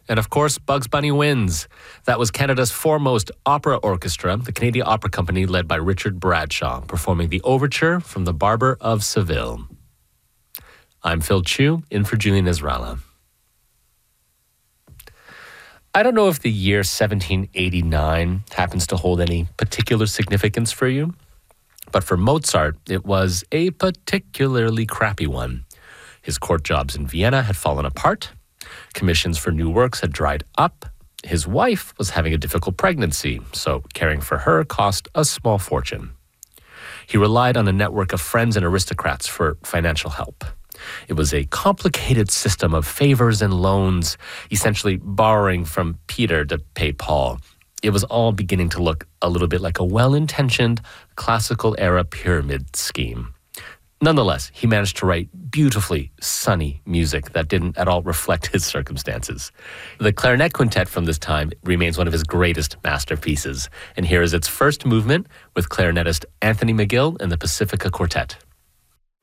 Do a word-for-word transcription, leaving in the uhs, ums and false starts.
And of course, Bugs Bunny wins. That was Canada's foremost opera orchestra, the Canadian Opera Company, led by Richard Bradshaw, performing the overture from The Barber of Seville. I'm Phil Chu, in for Julian Israela. I don't know if the year seventeen eighty-nine happens to hold any particular significance for you, but for Mozart, it was a particularly crappy one. His court jobs in Vienna had fallen apart. Commissions for new works had dried up. His wife was having a difficult pregnancy, so caring for her cost a small fortune. He relied on a network of friends and aristocrats for financial help. It was a complicated system of favors and loans, essentially borrowing from Peter to pay Paul. It was all beginning to look a little bit like a well-intentioned classical-era pyramid scheme. Nonetheless, he managed to write beautifully sunny music that didn't at all reflect his circumstances. The clarinet quintet from this time remains one of his greatest masterpieces, and here is its first movement with clarinetist Anthony McGill and the Pacifica Quartet.